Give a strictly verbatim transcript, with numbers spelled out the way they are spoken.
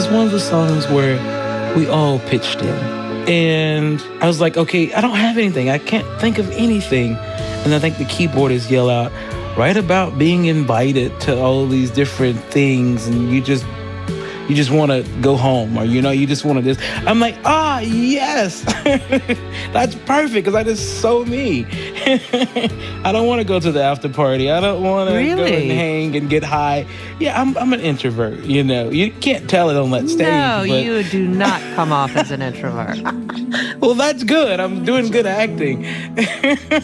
one of the songs where we all pitched in. And I was like, okay, I don't have anything. I can't think of anything. And I think the keyboardist yell out, write about being invited to all these different things, and you just you just want to go home, or, you know, you just want to just... I'm like, ah, yes. That's perfect, because that is so me. I don't want to go to the after party. I don't want to really? go and hang and get high. Yeah, I'm I'm an introvert, you know. You can't tell it on that stage. No, but... you do not come off as an introvert. Well, that's good. I'm doing good acting.